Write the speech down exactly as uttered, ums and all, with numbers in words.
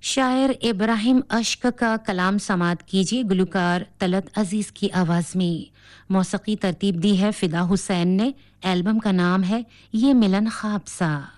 शायर इब्राहिम अश्क का कलाम समात कीजिए गुलकार तलत अजीज की आवाज में। मौसीकी तरतीब दी है फिदा हुसैन ने। एल्बम का नाम है ये मिलन ख्वाब सा।